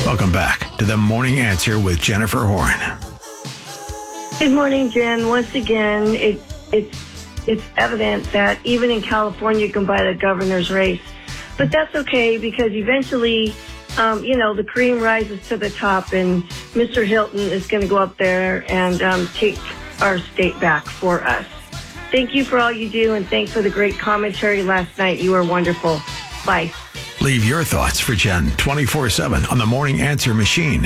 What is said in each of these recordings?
Welcome back to The Morning Answer with Jennifer Horn. Good morning, Jen. Once again, it's evident that even in California you can buy the governor's race. But that's okay because eventually, the cream rises to the top and Mr. Hilton is going to go up there and take our state back for us. Thank you for all you do, and thanks for the great commentary last night. You were wonderful. Bye. Leave your thoughts for Jen 24/7 on the Morning Answer machine,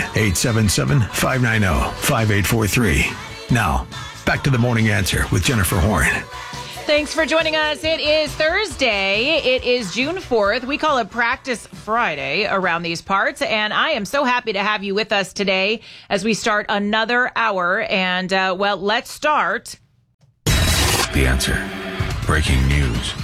877-590-5843. Now, back to the Morning Answer with Jennifer Horn. Thanks for joining us. It is Thursday. It is June 4th. We call it Practice Friday around these parts. And I am so happy to have you with us today as we start another hour. And, let's start. The Answer. Breaking news.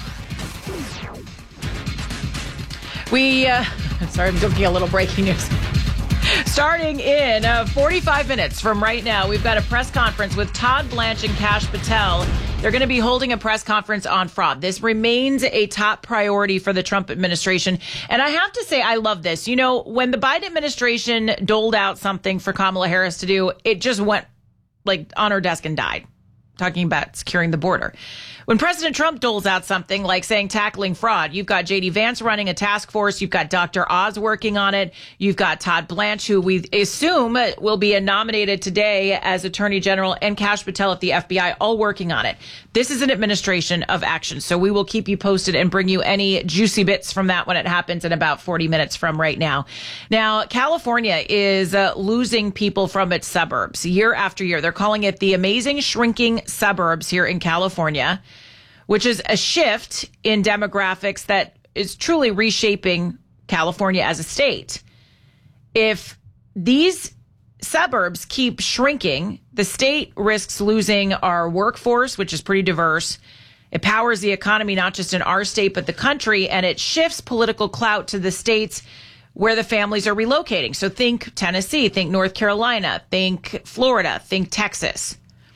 Sorry, I'm looking a little breaking news. Starting in 45 minutes from right now, we've got a press conference with Todd Blanche and Kash Patel. They're going to be holding a press conference on fraud. This remains a top priority for the Trump administration. And I have to say, I love this. You know, when the Biden administration doled out something for Kamala Harris to do, it just went on her desk and died. Talking about securing the border. When President Trump doles out something like saying tackling fraud, you've got J.D. Vance running a task force. You've got Dr. Oz working on it. You've got Todd Blanche, who we assume will be nominated today as Attorney General, and Kash Patel at the FBI, all working on it. This is an administration of action. So we will keep you posted and bring you any juicy bits from that when it happens in about 40 minutes from right now. Now, California is losing people from its suburbs year after year. They're calling it the amazing shrinking suburbs here in California, which is a shift in demographics that is truly reshaping California as a state. If these suburbs keep shrinking, the state risks losing our workforce, which is pretty diverse. It powers the economy, not just in our state, but the country, and it shifts political clout to the states where the families are relocating. So think Tennessee, think North Carolina, think Florida, think Texas.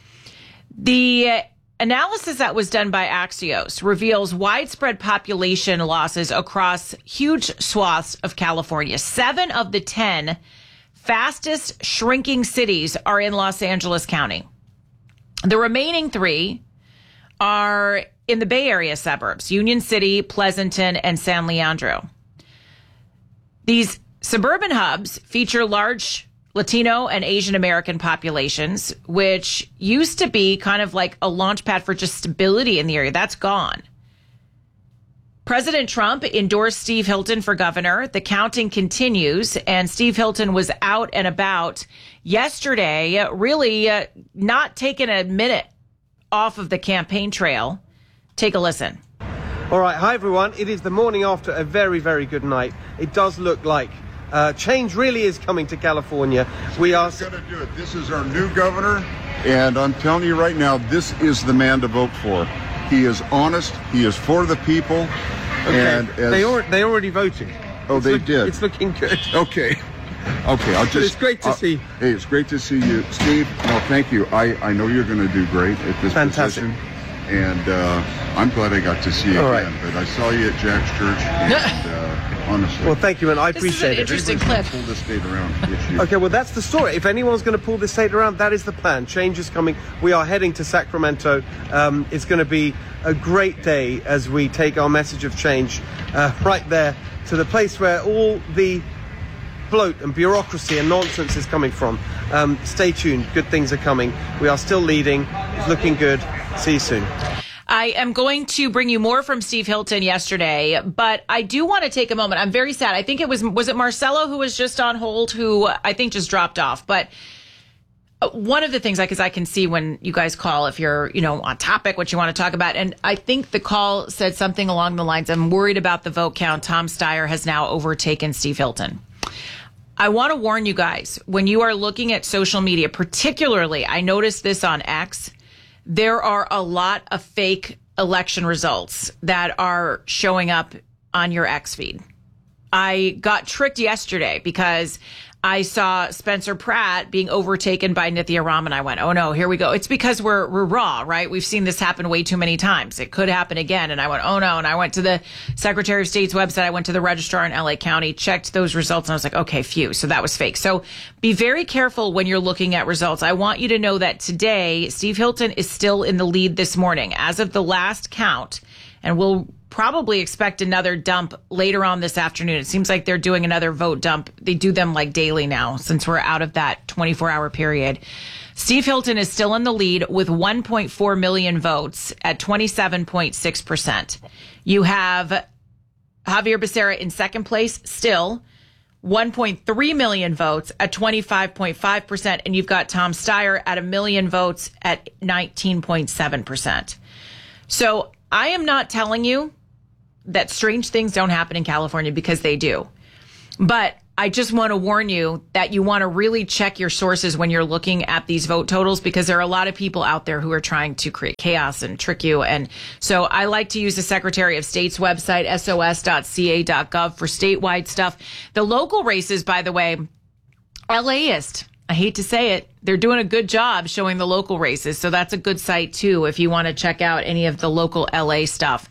The analysis that was done by Axios reveals widespread population losses across huge swaths of California. 7 of the 10 fastest shrinking cities are in Los Angeles County. The remaining 3 are in the Bay Area suburbs, Union City, Pleasanton, and San Leandro. These suburban hubs feature large Latino and Asian American populations, which used to be kind of like a launch pad for just stability in the area. That's gone. President Trump endorsed Steve Hilton for governor. The counting continues, and Steve Hilton was out and about yesterday, really not taking a minute off of the campaign trail. Take a listen. All right. Hi, everyone. It is the morning after a very, very good night. It does look like change really is coming to California. We are going to do it. This is our new governor, and I'm telling you right now, this is the man to vote for. He is honest. He is for the people. Okay. And they already voted. Oh, they did. It's looking good. Okay. It's great to see. Hey, it's great to see you, Steve. No, thank you. I know you're going to do great at this Fantastic. position. And I'm glad I got to see you All again. right. But I saw you at Jack's church, and honestly. Well, thank you, and I appreciate this is an it. interesting clip. Pull this state around. It's you. Okay, well, that's the story. If anyone's going to pull this state around, that is the plan. Change is coming. We are heading to Sacramento. It's going to be a great day as we take our message of change right there to the place where all the bloat and bureaucracy and nonsense is coming from. Stay tuned. Good things are coming. We are still leading. It's looking good. See you soon. I am going to bring you more from Steve Hilton yesterday, but I do want to take a moment. I'm very sad. I think was it Marcelo who was just on hold, who I think just dropped off. But one of the things, because I can see when you guys call, if you're, on topic, what you want to talk about. And I think the call said something along the lines, I'm worried about the vote count. Tom Steyer has now overtaken Steve Hilton. I want to warn you guys, when you are looking at social media, particularly, I noticed this on X, there are a lot of fake election results that are showing up on your X feed. I got tricked yesterday because I saw Spencer Pratt being overtaken by Nithya Ram, and I went, oh no, here we go. It's because we're raw, right? We've seen this happen way too many times. It could happen again. And I went, oh no. And I went to the Secretary of State's website. I went to the registrar in LA County, checked those results, and I was like, okay, phew. So that was fake. So be very careful when you're looking at results. I want you to know that today, Steve Hilton is still in the lead this morning as of the last count, and we'll probably expect another dump later on this afternoon. It seems like they're doing another vote dump. They do them like daily now since we're out of that 24-hour period. Steve Hilton is still in the lead with 1.4 million votes at 27.6%. You have Javier Becerra in second place still, 1.3 million votes at 25.5%. And you've got Tom Steyer at 1 million votes at 19.7%. So I am not telling you that strange things don't happen in California, because they do. But I just want to warn you that you want to really check your sources when you're looking at these vote totals, because there are a lot of people out there who are trying to create chaos and trick you. And so I like to use the Secretary of State's website, sos.ca.gov, for statewide stuff. The local races, by the way, LAist. I hate to say it, they're doing a good job showing the local races. So that's a good site, too, if you want to check out any of the local LA stuff.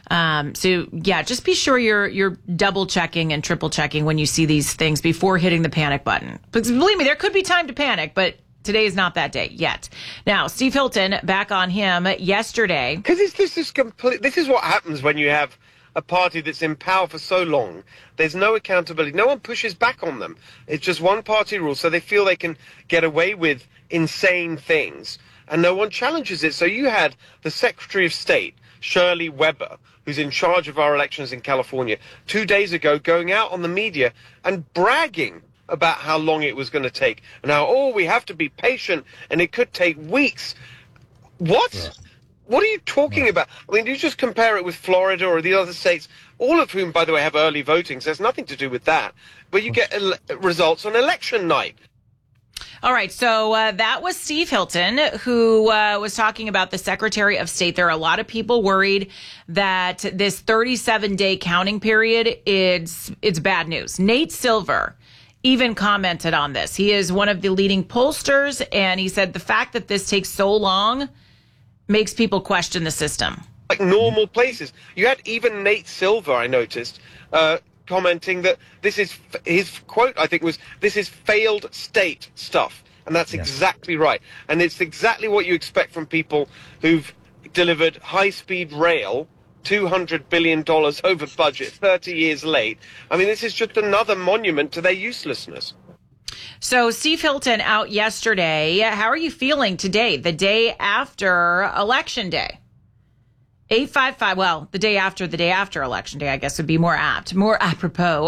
So yeah, just be sure you're double checking and triple checking when you see these things before hitting the panic button. Because believe me, there could be time to panic, but today is not that day yet. Now, Steve Hilton, back on him yesterday. Because this is what happens when you have a party that's in power for so long. There's no accountability. No one pushes back on them. It's just one party rule, so they feel they can get away with insane things, and no one challenges it. So you had the Secretary of State, Shirley Weber, who's in charge of our elections in California, 2 days ago going out on the media and bragging about how long it was going to take, and how, oh, we have to be patient and it could take weeks. What? Yeah. What are you talking about? I mean, you just compare it with Florida or the other states, all of whom, by the way, have early voting, so there's nothing to do with that, but you get results on election night. All right, so that was Steve Hilton, who was talking about the Secretary of State. There are a lot of people worried that this 37-day counting period, it's bad news. Nate Silver even commented on this. He is one of the leading pollsters, and he said the fact that this takes so long makes people question the system. Like normal places. You had even Nate Silver, I noticed, commenting that this is, his quote, I think, was, this is failed state stuff. And that's exactly right. And it's exactly what you expect from people who've delivered high-speed rail, $200 billion over budget, 30 years late. I mean, this is just another monument to their uselessness. So Steve Hilton out yesterday. How are you feeling today, the day after Election Day? 855, well, the day after Election Day, I guess would be more apt, more apropos.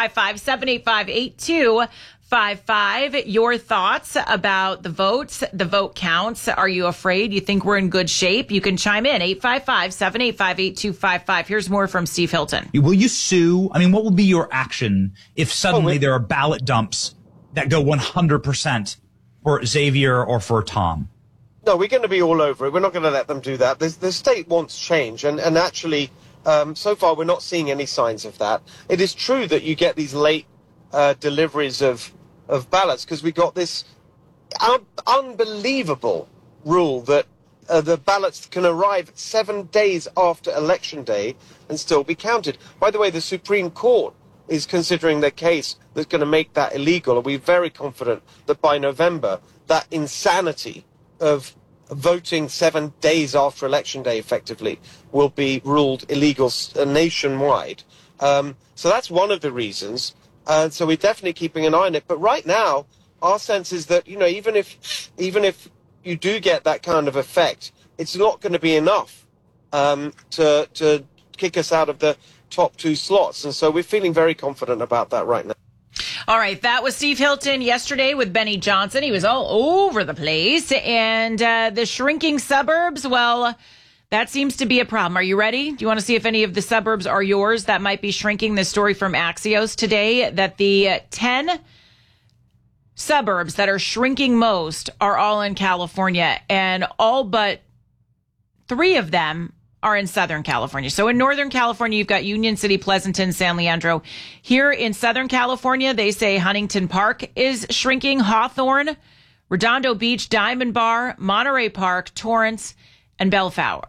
855-785-8255. Your thoughts about the votes, the vote counts. Are you afraid? You think we're in good shape? You can chime in. 855-785-8255. Here's more from Steve Hilton. Will you sue? I mean, what will be your action if suddenly there are ballot dumps that go 100% for Xavier or for Tom? No, we're going to be all over it. We're not going to let them do that. The state wants change, and actually, so far we're not seeing any signs of that. It is true that you get these late deliveries of ballots, because we got this unbelievable rule that the ballots can arrive 7 days after Election Day and still be counted. By the way, the Supreme Court is considering their case that's going to make that illegal, and we're very confident that by November, that insanity of voting 7 days after Election Day effectively will be ruled illegal nationwide. So that's one of the reasons. So we're definitely keeping an eye on it. But right now, our sense is that, you know, even if you do get that kind of effect, it's not going to be enough to kick us out of the top two slots. And so we're feeling very confident about that right now. All right, that was Steve Hilton yesterday with Benny Johnson. He was all over the place. And the shrinking suburbs, well, that seems to be a problem. Are you ready? Do you want to see if any of the suburbs are yours that might be shrinking? The story from Axios today that the 10 suburbs that are shrinking most are all in California, and all but 3 of them are in Southern California. So in Northern California, you've got Union City, Pleasanton, San Leandro. Here in Southern California, they say Huntington Park is shrinking, Hawthorne, Redondo Beach, Diamond Bar, Monterey Park, Torrance, and Bellflower.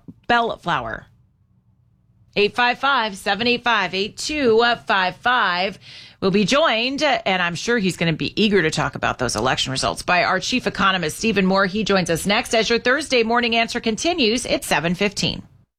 855-785-8255. We'll be joined, and I'm sure he's going to be eager to talk about those election results, by our chief economist, Stephen Moore. He joins us next as your Thursday morning answer continues at 7:15.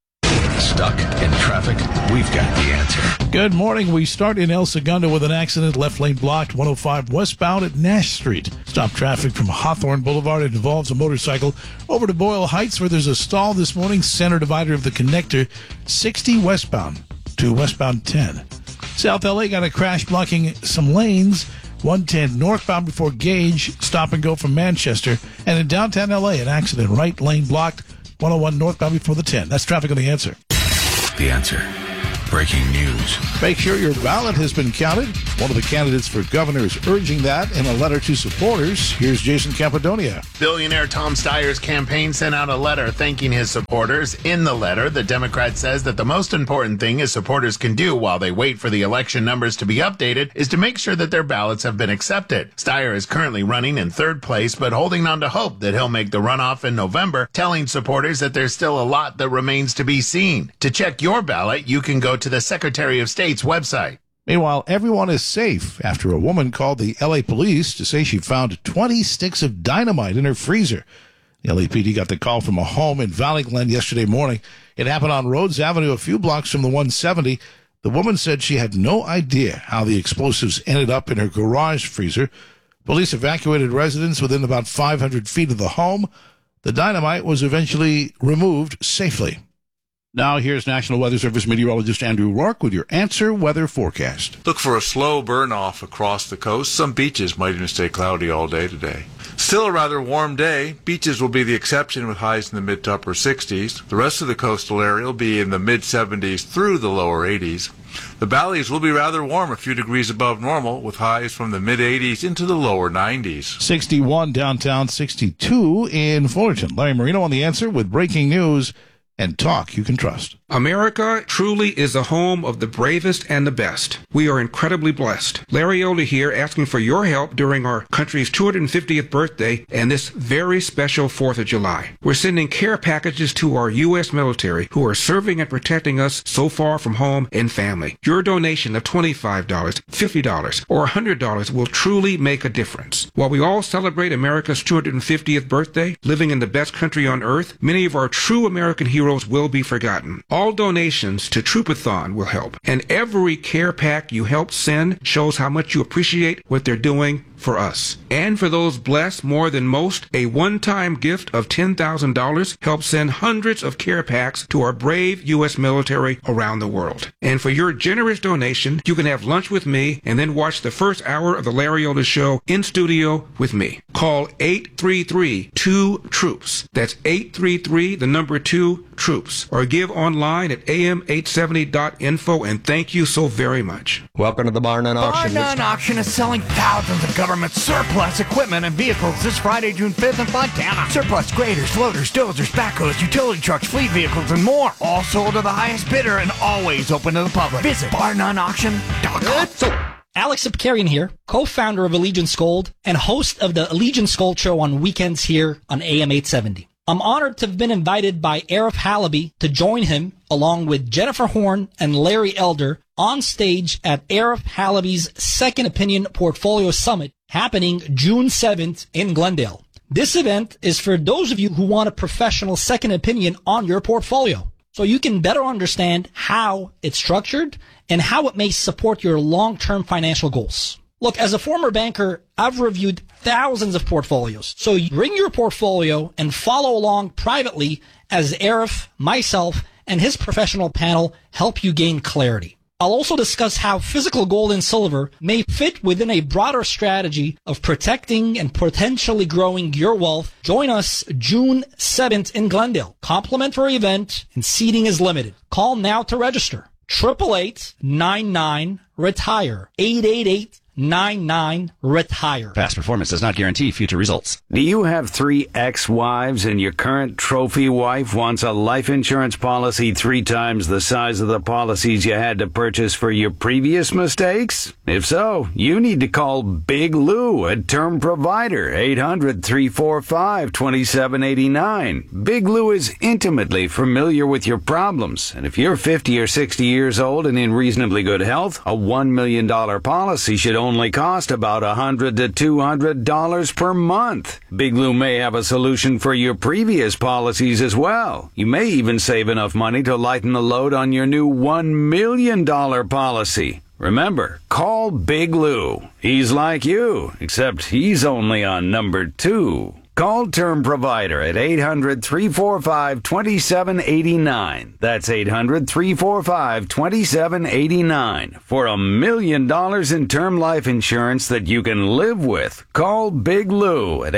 Stuck in traffic? We've got the answer. Good morning. We start in El Segundo with an accident. Left lane blocked, 105 westbound at Nash Street. Stop traffic from Hawthorne Boulevard. It involves a motorcycle. Over to Boyle Heights, where there's a stall this morning. Center divider of the connector, 60 westbound to westbound 10. South LA got a crash blocking some lanes. 110 northbound before Gage. Stop and go from Manchester. And in downtown LA, an accident. Right lane blocked. 101 northbound before the 10. That's traffic on The Answer. The Answer. Breaking news. Make sure your ballot has been counted. One of the candidates for governor is urging that in a letter to supporters. Here's Jason Capadonia. Billionaire Tom Steyer's campaign sent out a letter thanking his supporters. In the letter, the Democrat says that the most important thing his supporters can do while they wait for the election numbers to be updated is to make sure that their ballots have been accepted. Steyer is currently running in third place, but holding on to hope that he'll make the runoff in November, telling supporters that there's still a lot that remains to be seen. To check your ballot, you can go to the Secretary of State's website. Meanwhile, everyone is safe after a woman called the LA police to say she found 20 sticks of dynamite in her freezer. The LAPD got the call from a home in Valley Glen yesterday morning. It happened on Rhodes Avenue, a few blocks from the 170. The woman said she had no idea how the explosives ended up in her garage freezer. Police evacuated residents within about 500 feet of the home. The dynamite was eventually removed safely. Now here's National Weather Service meteorologist Andrew Rourke with your Answer Weather Forecast. Look for a slow burn-off across the coast. Some beaches might even stay cloudy all day today. Still a rather warm day. Beaches will be the exception with highs in the mid to upper 60s. The rest of the coastal area will be in the mid 70s through the lower 80s. The valleys will be rather warm, a few degrees above normal, with highs from the mid 80s into the lower 90s. 61 downtown, 62 in Fullerton. Larry Marino on The Answer with breaking news and talk you can trust. America truly is a home of the bravest and the best. We are incredibly blessed. Larry Older here, asking for your help during our country's 250th birthday and this very special 4th of July. We're sending care packages to our U.S. military who are serving and protecting us so far from home and family. Your donation of $25, $50, or $100 will truly make a difference. While we all celebrate America's 250th birthday, living in the best country on earth, many of our true American heroes will be forgotten. All donations to Troopathon will help, and every care pack you help send shows how much you appreciate what they're doing for us. And for those blessed more than most, a one-time gift of $10,000 helps send hundreds of care packs to our brave U.S. military around the world. And for your generous donation, you can have lunch with me and then watch the first hour of the Larry Older Show in studio with me. Call 833-2-TROOPS. That's 833, the number 2, troops. Or give online at am870.info, and thank you so very much. Welcome to the Bar None Auction. Bar None Auction is selling thousands of government surplus equipment and vehicles this Friday, June 5th in Fontana. Surplus graders, loaders, dozers, backhoes, utility trucks, fleet vehicles, and more. All sold to the highest bidder and always open to the public. Visit barnoneauction.com. So, Alex Ipkarian here, co-founder of Allegiance Gold and host of the Allegiance Gold Show on weekends here on AM 870. I'm honored to have been invited by Arif Halaby to join him along with Jennifer Horn and Larry Elder on stage at Arif Halaby's Second Opinion Portfolio Summit happening June 7th in Glendale. This event is for those of you who want a professional second opinion on your portfolio, so you can better understand how it's structured and how it may support your long-term financial goals. Look, as a former banker, I've reviewed thousands of portfolios. So you bring your portfolio and follow along privately as Arif, myself, and his professional panel help you gain clarity. I'll also discuss how physical gold and silver may fit within a broader strategy of protecting and potentially growing your wealth. Join us June 7th in Glendale. Complimentary event and seating is limited. Call now to register. 888-99-RETIRE. 888-866-9999-RETIRE. Past performance does not guarantee future results. Do you have 3 ex-wives and your current trophy wife wants a life insurance policy 3 times the size of the policies you had to purchase for your previous mistakes? If so, you need to call Big Lou, a term provider, 800-345-2789. Big Lou is intimately familiar with your problems, and if you're 50 or 60 years old and in reasonably good health, a $1 million policy should only cost about $100 to $200 per month. Big Lou may have a solution for your previous policies as well. You may even save enough money to lighten the load on your new $1 million policy. Remember, call Big Lou. He's like you, except he's only on number 2. Call Term Provider at 800-345-2789. That's 800-345-2789 for $1 million in term life insurance that you can live with. Call Big Lou at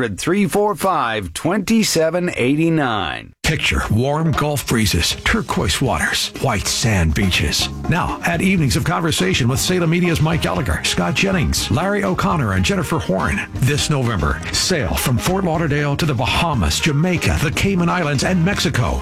800-345-2789. Picture warm Gulf breezes, turquoise waters, white sand beaches. Now, add evenings of conversation with Salem Media's Mike Gallagher, Scott Jennings, Larry O'Connor, and Jennifer Horn. This November, sail from Fort Lauderdale to the Bahamas, Jamaica, the Cayman Islands, and Mexico.